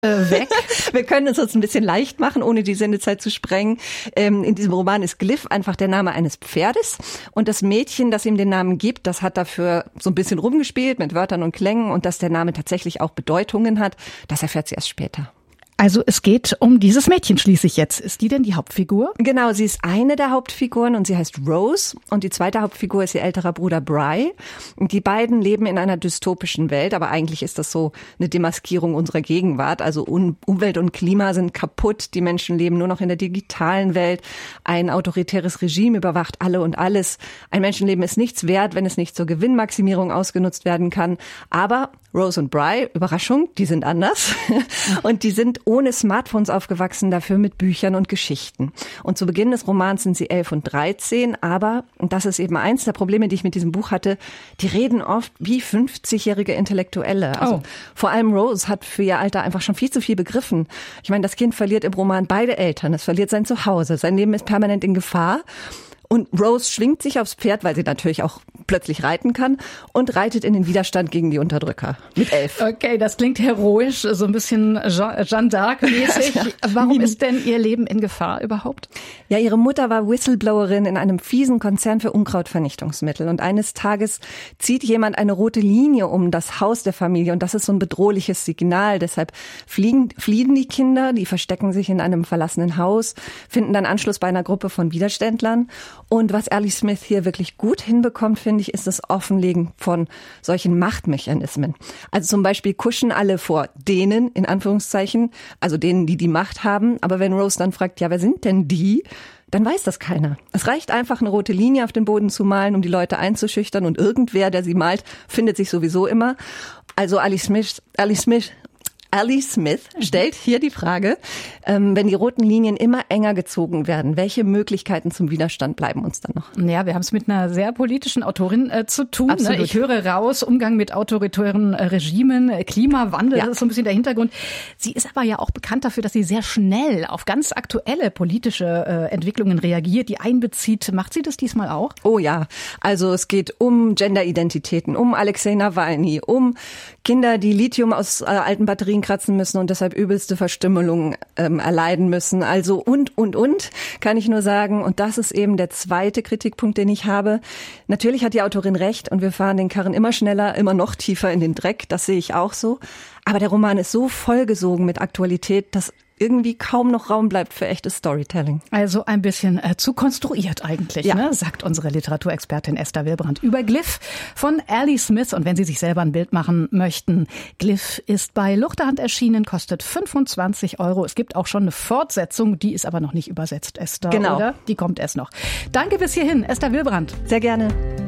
weg. Wir können es uns ein bisschen leicht machen, ohne die Sendezeit zu sprengen. In diesem Roman ist Glyph einfach der Name eines Pferdes. Und das Mädchen, das ihm den Namen gibt, das hat dafür so ein bisschen rumgespielt mit Wörtern und Klängen. Und dass der Name tatsächlich auch Bedeutungen hat, das erfährt sie erst später. Also es geht um dieses Mädchen schließlich jetzt. Ist die denn die Hauptfigur? Genau, sie ist eine der Hauptfiguren und sie heißt Rose. Und die zweite Hauptfigur ist ihr älterer Bruder Bry. Und die beiden leben in einer dystopischen Welt, aber eigentlich ist das so eine Demaskierung unserer Gegenwart. Also Umwelt und Klima sind kaputt, die Menschen leben nur noch in der digitalen Welt. Ein autoritäres Regime überwacht alle und alles. Ein Menschenleben ist nichts wert, wenn es nicht zur Gewinnmaximierung ausgenutzt werden kann. Aber Rose und Bry, Überraschung, die sind anders. Und die sind ohne Smartphones aufgewachsen, dafür mit Büchern und Geschichten. Und zu Beginn des Romans sind sie 11 und 13, aber, und das ist eben eins der Probleme, die ich mit diesem Buch hatte, die reden oft wie 50-jährige Intellektuelle. Also vor allem Rose hat für ihr Alter einfach schon viel zu viel begriffen. Ich meine, das Kind verliert im Roman beide Eltern, es verliert sein Zuhause, sein Leben ist permanent in Gefahr. Und Rose schwingt sich aufs Pferd, weil sie natürlich auch plötzlich reiten kann und reitet in den Widerstand gegen die Unterdrücker mit 11. Okay, das klingt heroisch, so ein bisschen Jeanne d'Arc-mäßig. Ja. Warum ist denn ihr Leben in Gefahr überhaupt? Ja, ihre Mutter war Whistleblowerin in einem fiesen Konzern für Unkrautvernichtungsmittel. Und eines Tages zieht jemand eine rote Linie um das Haus der Familie. Und das ist so ein bedrohliches Signal. Deshalb fliehen die Kinder, die verstecken sich in einem verlassenen Haus, finden dann Anschluss bei einer Gruppe von Widerständlern. Und was Ali Smith hier wirklich gut hinbekommt, finde ich, ist das Offenlegen von solchen Machtmechanismen. Also zum Beispiel kuschen alle vor denen, in Anführungszeichen, also denen, die die Macht haben. Aber wenn Rose dann fragt, ja, wer sind denn die? Dann weiß das keiner. Es reicht einfach, eine rote Linie auf den Boden zu malen, um die Leute einzuschüchtern. Und irgendwer, der sie malt, findet sich sowieso immer. Also Ali Smith stellt hier die Frage, wenn die roten Linien immer enger gezogen werden, welche Möglichkeiten zum Widerstand bleiben uns dann noch? Ja, wir haben es mit einer sehr politischen Autorin zu tun. Absolut. Ich höre raus, Umgang mit autoritären Regimen, Klimawandel, das ist so ein bisschen der Hintergrund. Sie ist aber ja auch bekannt dafür, dass sie sehr schnell auf ganz aktuelle politische Entwicklungen reagiert, die einbezieht. Macht sie das diesmal auch? Oh ja, also es geht um Genderidentitäten, um Alexei Nawalny, um Kinder, die Lithium aus alten Batterien kratzen müssen und deshalb übelste Verstümmelung erleiden müssen. Also und, kann ich nur sagen. Und das ist eben der zweite Kritikpunkt, den ich habe. Natürlich hat die Autorin recht und wir fahren den Karren immer schneller, immer noch tiefer in den Dreck. Das sehe ich auch so. Aber der Roman ist so vollgesogen mit Aktualität, dass irgendwie kaum noch Raum bleibt für echtes Storytelling. Also ein bisschen zu konstruiert eigentlich, ja, ne? Sagt unsere Literaturexpertin Esther Wilbrandt über Glyph von Ali Smith. Und wenn Sie sich selber ein Bild machen möchten, Glyph ist bei Luchterhand erschienen, kostet 25 €. Es gibt auch schon eine Fortsetzung, die ist aber noch nicht übersetzt, Esther, genau, oder? Die kommt erst noch. Danke bis hierhin, Esther Wilbrandt. Sehr gerne.